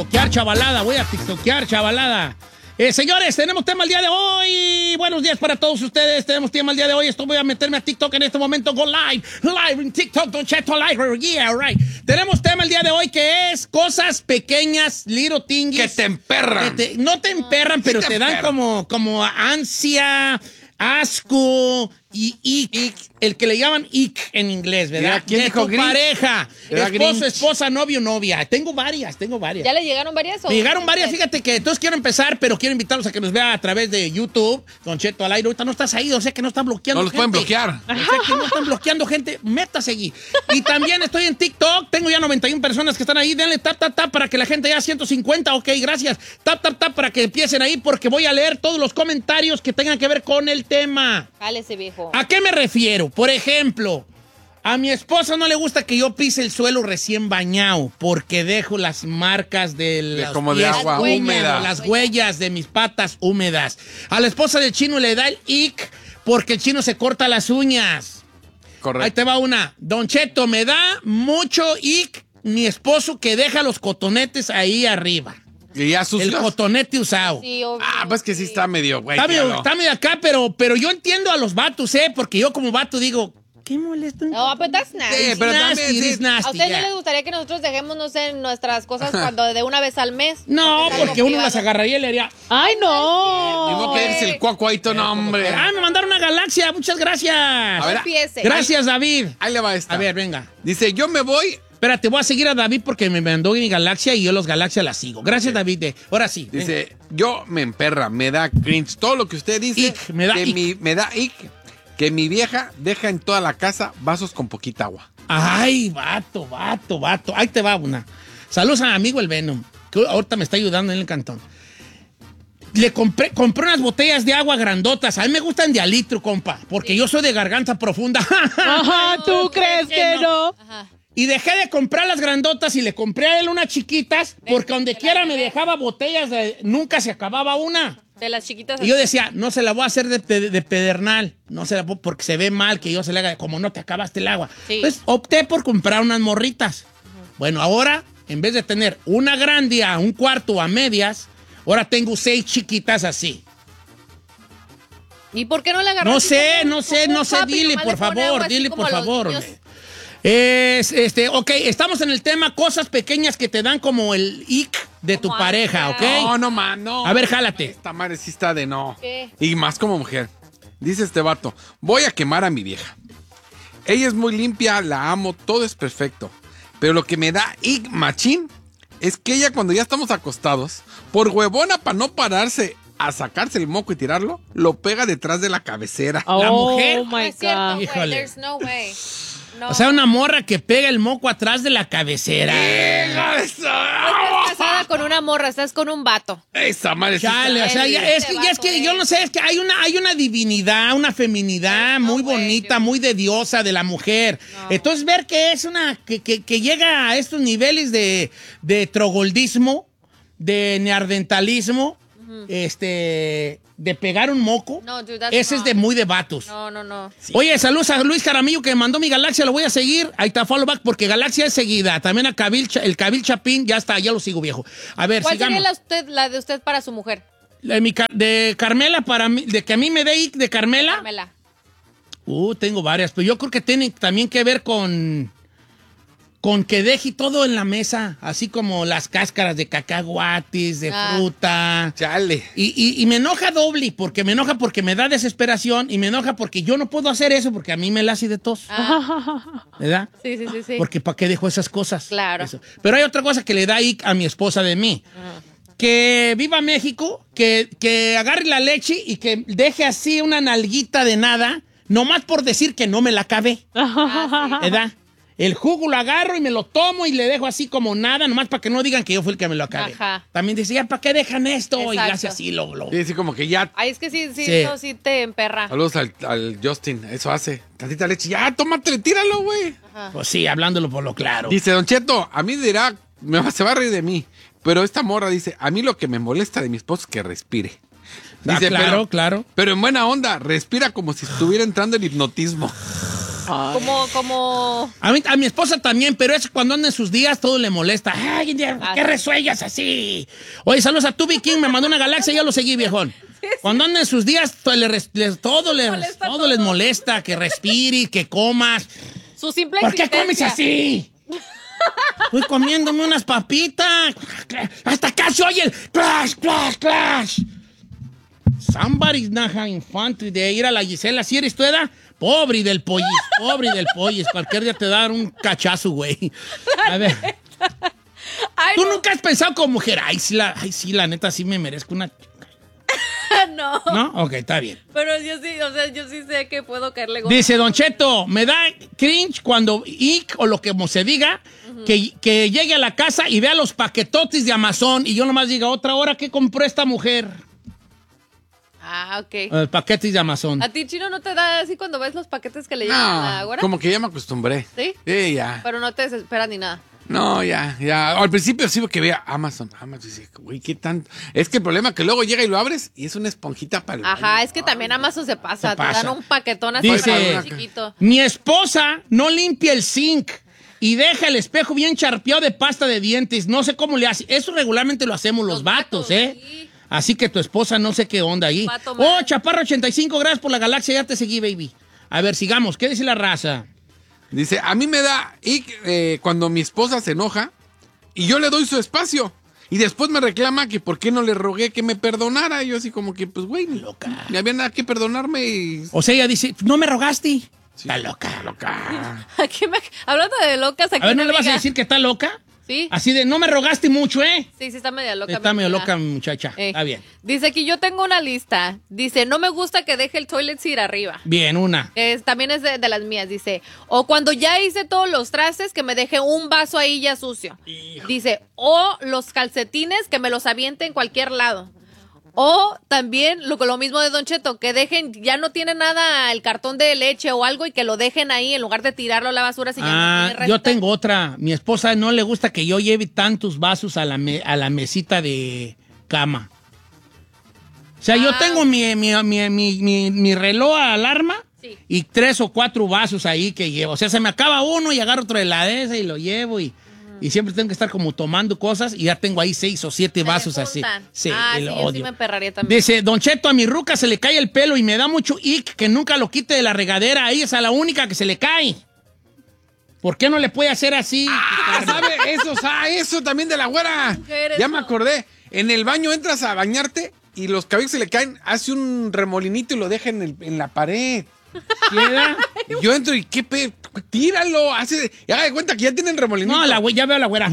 tiktokear, chavalada. Señores, tenemos tema el día de hoy. Buenos días para todos ustedes. Tenemos tema el día de hoy. Voy a meterme a TikTok en este momento. Go live en TikTok, Don Cheto live. Yeah, right. Tenemos tema el día de hoy que es cosas pequeñas, little things. Que te emperran. No te emperran, pero te dan como ansia, asco y ick, el que le llaman ick en inglés, ¿verdad? ¿Quién dijo tu pareja, Grinch? esposa, novio, novia. Tengo varias. ¿Ya le llegaron varias? Me llegaron varias, fíjate que entonces quiero empezar, pero quiero invitarlos a que nos vean a través de YouTube, Don Cheto al aire. Ahorita no estás ahí, o sea que no están bloqueando gente. No los pueden bloquear. O sea que no están bloqueando gente, métase allí. Y también estoy en TikTok, tengo ya 91 personas que están ahí. Denle tap para que la gente ya 150, ok, gracias. Tap para que empiecen ahí porque voy a leer todos los comentarios que tengan que ver con el tema. Cálese, viejo. ¿A qué me refiero? Por ejemplo, a mi esposa no le gusta que yo pise el suelo recién bañado porque dejo las marcas de como de agua húmeda. Las huellas de mis patas húmedas. A la esposa del chino le da el ick porque el chino se corta las uñas. Correcto. Ahí te va una. Don Cheto, me da mucho ick mi esposo que deja los cotonetes ahí arriba. Y ya sucios. El cotonete usado. Sí, obvio. Pues que sí está medio, güey. Está medio acá, pero yo entiendo a los vatos, porque yo como vato digo, qué molesto. No, but that's nasty. Sí, pero también sí. ¿A usted no le gustaría que nosotros dejemos, no sé, nuestras cosas cuando de una vez al mes? No, Es algo porque uno privado. las agarraría y le haría, ¡Ay, no! Ni modo que eres el cuacuaito, no, hombre. me mandaron una galaxia, muchas gracias. A ver, Empiece. Gracias, David. Ahí le va esta. A ver, venga. Dice, yo me voy. Espérate, voy a seguir a David porque me mandó mi galaxia y yo los galaxias las sigo. Gracias, David. Ahora sí. Dice, yo me emperra, me da cringe. Todo lo que usted dice. Ick, me da ick. Me da ick. Que mi vieja deja en toda la casa vasos con poquita agua. Ay, vato. Ahí te va una. Saludos a mi amigo el Venom, que ahorita me está ayudando en el cantón. Le compré unas botellas de agua grandotas. A mí me gustan de a litro, compa, porque yo soy de garganta profunda. Ajá, ¿tú crees que no? Ajá. Y dejé de comprar las grandotas y le compré a él unas chiquitas, porque donde quiera me dejaba botellas, nunca se acababa una. De las chiquitas. Y yo decía, no se la voy a hacer de pedernal, no se la voy, porque se ve mal que yo se le haga, como no te acabaste el agua. Sí. Entonces opté por comprar unas morritas. Bueno, ahora, en vez de tener una grande a un cuarto a medias, ahora tengo 6 chiquitas así. ¿Y por qué no le agarró? No sé, dile, por favor, hombre. Ok, estamos en el tema cosas pequeñas que te dan como el ick de tu pareja, ¿ok? No, man, no. A ver, jálate. Esta madre sí está de no. ¿Qué? Y más como mujer. Dice este vato, voy a quemar a mi vieja. Ella es muy limpia, la amo, todo es perfecto. Pero lo que me da ick machín es que ella cuando ya estamos acostados, por huevona para no pararse a sacarse el moco y tirarlo, lo pega detrás de la cabecera. La mujer. Oh, No my es cierto, God. güey. Híjole. There's no way. No. O sea, una morra que pega el moco atrás de la cabecera. ¡Hija de esa! Estás casada con una morra, estás con un vato. Esa madre sí Chale, está- o sea, es que yo no sé, es que hay una divinidad, una feminidad No, muy güey, bonita, yo- muy de diosa de la mujer. No. Entonces, ver que es que llega a estos niveles de trogoldismo, de neardentalismo, de pegar un moco, No, dude, that's ese es de wrong. muy de vatos. No. Oye, saludos a Luis Jaramillo que me mandó mi Galaxia, lo voy a seguir. Ahí está, follow back, porque Galaxia es seguida. También a el Cabil Chapín, ya está, ya lo sigo, viejo. A ver, ¿Cuál sigamos. sería la de usted para su mujer? De Carmela, para mí, de que a mí me dé de Carmela. Carmela. Tengo varias, pero yo creo que tiene también que ver con que deje todo en la mesa, así como las cáscaras de cacahuates, de fruta. Chale. Y me enoja doble, porque me enoja porque me da desesperación y me enoja porque yo no puedo hacer eso porque a mí me la hace de tos, ¿verdad? Sí. Porque ¿para qué dejo esas cosas? Claro. Eso. Pero hay otra cosa que le da ick a mi esposa de mí. Que viva México, que agarre la leche y que deje así una nalguita de nada, nomás por decir que no me la acabé, ¿verdad? El jugo lo agarro y me lo tomo y le dejo así como nada, nomás para que no digan que yo fui el que me lo acabé. Ajá. También dice, ya, ¿para qué dejan esto? Y Exacto. hace así, lo. Sí, sí, como que ya. Ay, es que sí, Sí. eso sí te emperra. Saludos al Justin, eso hace. Tantita leche, ya, tómatele, tíralo, güey. Pues sí, hablándolo por lo claro. Dice, Don Cheto, a mí dirá, se va a reír de mí. Pero esta morra dice, a mí lo que me molesta de mi esposo es que respire. Dice, claro. Pero en buena onda, respira como si estuviera entrando en hipnotismo. Como... A mi esposa también, pero es cuando anda en sus días, todo le molesta. Ay, ¿qué resuellas así? Oye, saludos a Tubi King, me mandó una galaxia, ya lo seguí, viejón. Cuando anda en sus días, todo les molesta, que respires, que comas. Su simple ¿Por qué existencia. comes así? Estoy comiéndome unas papitas. Hasta acá se oye el clash, clash, clash. Somebody's not having fun today. Ir a la Gisela, si eres tú, ¿edad? Pobre del pollis. Cualquier día te dan un cachazo, güey. A ver. Ay, ¿Tú no. nunca has pensado como mujer? Ay, sí, la neta, sí me merezco una... No. ¿No? Ok, está bien. Pero yo sí, o sea, yo sí sé que puedo caerle gordo. Dice Don Cheto, me da cringe cuando o lo que se diga, que llegue a la casa y vea los paquetotes de Amazon y yo nomás diga, otra hora que compró esta mujer. Ah, ok. Paquetes de Amazon. ¿A ti, Chino, no te da así cuando ves los paquetes que le llegan a la No, hora? como que ya me acostumbré. ¿Sí? Sí, ya. Pero no te desesperas ni nada. No, ya. Al principio sí que veía Amazon, dice, güey, ¿qué tanto? Es que el problema es que luego llega y lo abres y es una esponjita para el Ajá, baño. es que también Amazon se pasa. Se Te pasa. dan un paquetón así Dice, para chiquito. mi esposa no limpia el zinc y deja el espejo bien charpeado de pasta de dientes. No sé cómo le hace. Eso regularmente lo hacemos los vatos, ¿eh? Sí. Así que tu esposa no sé qué onda ahí. Vato mal. Oh, Chaparro 85, gracias por la galaxia, ya te seguí, baby. A ver, sigamos. ¿Qué dice la raza? Dice, a mí me da cuando mi esposa se enoja y yo le doy su espacio. Y después me reclama que por qué no le rogué que me perdonara. Y yo así como que, pues, güey, Loca. ni había nada que perdonarme y... O sea, ella dice, no me rogaste. Sí. Está loca. Loca. Hablando de locas, aquí A ver, ¿no una le vas a amiga- decir que está loca? Sí, Así de, no me rogaste mucho, ¿eh? sí, está media loca. Está mi medio amiga. loca, muchacha. Está bien. Dice aquí, yo tengo una lista. Dice, no me gusta que deje el toilet seat arriba. Bien, una. También es de las mías, dice. O cuando ya hice todos los trastes, que me deje un vaso ahí ya sucio. Dice, o los calcetines, que me los aviente en cualquier lado. O también lo mismo de Don Cheto, que dejen, ya no tiene nada el cartón de leche o algo y que lo dejen ahí en lugar de tirarlo a la basura si ya no tiene Yo resta. tengo otra. Mi esposa no le gusta que yo lleve tantos vasos a la mesita de cama. O sea, yo tengo mi reloj a alarma Sí. y 3 o 4 vasos ahí que llevo. O sea, se me acaba uno y agarro otro de la de esa y lo llevo y siempre tengo que estar como tomando cosas y ya tengo ahí 6 o 7 vasos así. juntan. Sí, Sí, lo yo sí odio. me emperraría también. Dice, Don Cheto, a mi ruca se le cae el pelo y me da mucho ick que nunca lo quite de la regadera. Ella es a la única que se le cae. ¿Por qué no le puede hacer así? ¿Sabe? Eso también de la güera. Mujer, Ya eso. me acordé. En el baño entras a bañarte y los cabellos se le caen, hace un remolinito y lo deja en la pared. ¿Queda? Y yo entro y qué tíralo, y haga de cuenta que ya tienen remolinito. No, ya veo a la güera.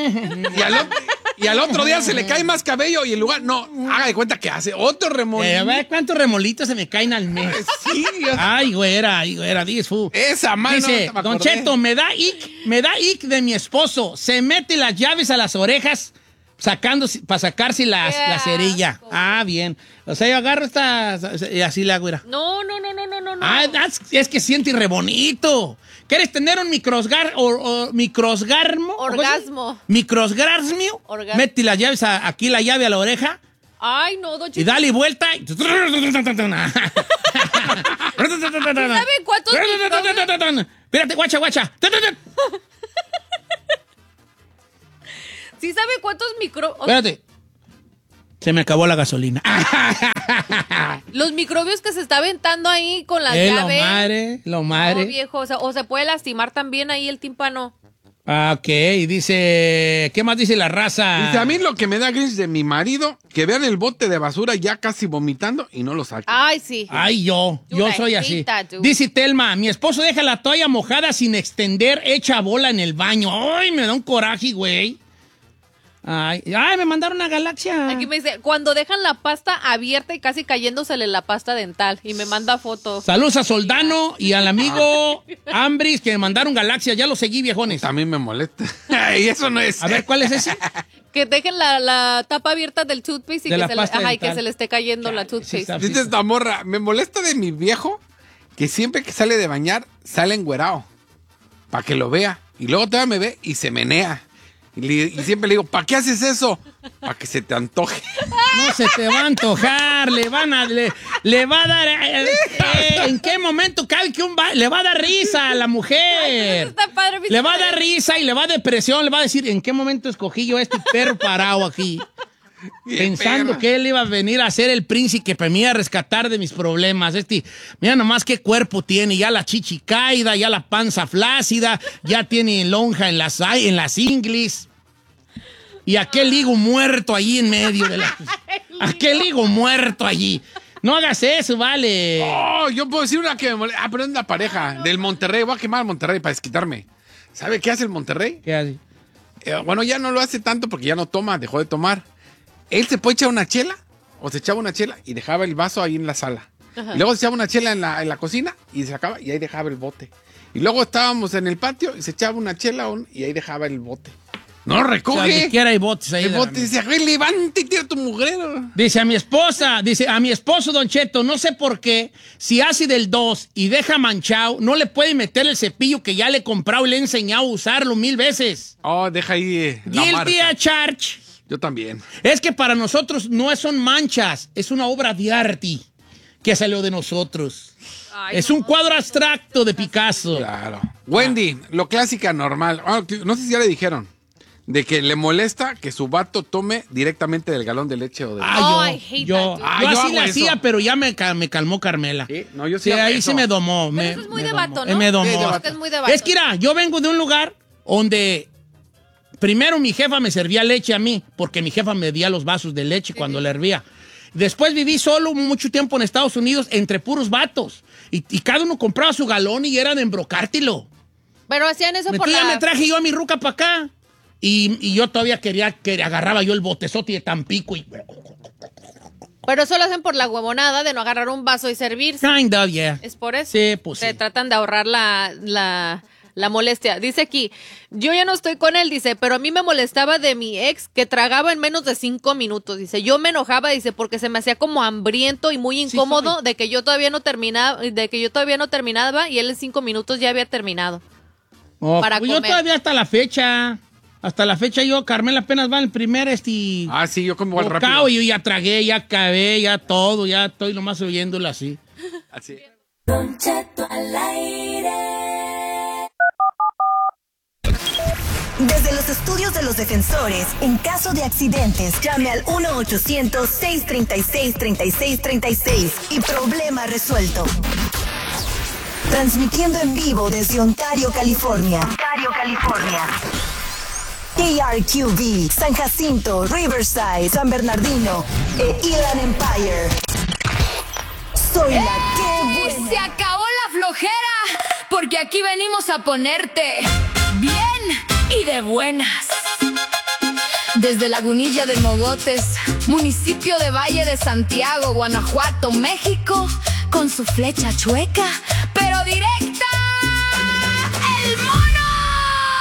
Y al otro día se le cae más cabello y en lugar, no, haga de cuenta que hace otro A remolino. ver cuántos remolitos se me caen al mes. Sí, Ay, güera, disfu. esa mano. Dice, no me Don acordé. Cheto, me da ick de mi esposo. Se mete las llaves a las orejas para sacarse la Qué cerilla. asco. Ah, bien. O sea, yo agarro y así la güera. No. Ah, es que siente re bonito. ¿Quieres tener un microsgarmo? Orgasmo. Microsgarmio. Orgasmo. Mete las llaves aquí la llave a la oreja Ay, no, Don y Cheto. dale vuelta. ¿Sabe cuántos microbios? Espérate, guacha. ¿Sí sabe cuántos microbios? Espérate. Se me acabó la gasolina. Los microbios que se está aventando ahí con la Lo llave. madre. No, viejo, o se puede lastimar también ahí el tímpano. Ok, dice, ¿qué más dice la raza? Dice, a mí lo que me da gris de mi marido, que vean el bote de basura ya casi vomitando y no lo saquen. Ay, sí. Ay, yo soy así. Tú. Dice Telma, mi esposo deja la toalla mojada sin extender, hecha bola en el baño. Ay, me da un coraje, güey. Ay, me mandaron una galaxia. Aquí me dice, cuando dejan la pasta abierta y casi cayéndosele la pasta dental. Y me manda fotos. Saludos a Soldano y al amigo Ambris que me mandaron galaxia. Ya lo seguí, viejones. También me molesta. Y eso no es. A ver, ¿cuál es ese? Que dejen la tapa abierta del toothpaste y, De que la se, pasta y que dental. se le esté cayendo la Sí, toothpaste. está- Dice esta morra, me molesta de mi viejo que siempre que sale de bañar, sale enguerado. Para que lo vea. Y luego todavía me ve y se menea. Y siempre le digo, ¿para qué haces eso? Para que se te antoje. No se te va a antojar, le va a dar... ¿En qué momento cabe que le va a dar risa a la mujer? Está padre, le va a dar risa y le va a depresión, le va a decir, ¿en qué momento escogí yo este perro parado aquí? Pensando que él iba a venir a ser el príncipe que me iba a rescatar de mis problemas. Mira nomás qué cuerpo tiene, ya la chichi caída, ya la panza flácida, ya tiene lonja en las inglis. Y aquel higo muerto allí en medio de la... aquel higo muerto allí. No hagas eso, vale. Oh, yo puedo decir una que me molesta. Ah, pero es la pareja del Monterrey. Voy a quemar al Monterrey para desquitarme. ¿Sabe qué hace el Monterrey? ¿Qué hace? Bueno, ya no lo hace tanto porque ya no toma, dejó de tomar. Él se puede echar una chela, o se echaba una chela y dejaba el vaso ahí en la sala. Ajá. Y luego se echaba una chela en la cocina y se acaba y ahí dejaba el bote. Y luego estábamos en el patio y se echaba una chela y ahí dejaba el bote. No recoge. O sea, ni siquiera hay botes ahí. El bote dice, güey, levante y tira tu mugrero. Dice a mi esposo, Don Cheto, no sé por qué, si hace del 2 y deja manchado, no le puede meter el cepillo que ya le he comprado y le he enseñado a usarlo 1000 veces. Oh, deja ahí la Guilty marca. a charge. Yo también. Es que para nosotros no son manchas, es una obra de arte que salió de nosotros. Ay, Es un cuadro abstracto de Picasso. Claro. Wendy, lo clásica normal. No sé si ya le dijeron. De que le molesta que su vato tome directamente del galón de leche o de... Oh, I hate yo that, así dude. yo hago le hacía, eso. pero ya me calmó Carmela. Sí, no, yo sí Sí, hago ahí eso. sí me domó. Pero eso es muy de vato, domó. ¿no? Me domó. Sí, de vato. Es que es muy de vato. Es que, mira, yo vengo de un lugar donde primero mi jefa me servía leche a mí, porque mi jefa me medía los vasos de leche cuando le hervía. Después viví solo mucho tiempo en Estados Unidos entre puros vatos. Y cada uno compraba su galón y era de embrocártelo. Pero hacían eso por Entonces ya la... me traje yo a mi ruca para acá. Y yo todavía quería que agarraba yo el botezote de Tampico y... Pero eso lo hacen por la huevonada de no agarrar un vaso y servirse. Kind of, yeah. Es por eso. Sí, pues Se sí. tratan de ahorrar la molestia. Dice aquí, yo ya no estoy con él, dice, pero a mí me molestaba de mi ex que tragaba en menos de 5 minutos. Dice, yo me enojaba, dice, porque se me hacía como hambriento y muy incómodo soy. de que yo todavía no terminaba y él en 5 minutos ya había terminado. Oh, para pues yo comer. todavía hasta la fecha yo, Carmela apenas va en el primer Ah, sí, yo como igual bocado rápido. y yo ya tragué, ya acabé, ya todo, ya estoy nomás oyéndolo así. Así. Don Cheto al aire. Desde los estudios de los defensores, en caso de accidentes, llame al 1-800-636-3636 y problema resuelto. Transmitiendo en vivo desde Ontario, California. KRQV, San Jacinto, Riverside, San Bernardino e Inland Empire. Soy la que buena. Se acabó la flojera, porque aquí venimos a ponerte bien y de buenas. Desde Lagunilla de Mogotes, municipio de Valle de Santiago, Guanajuato, México, con su flecha chueca,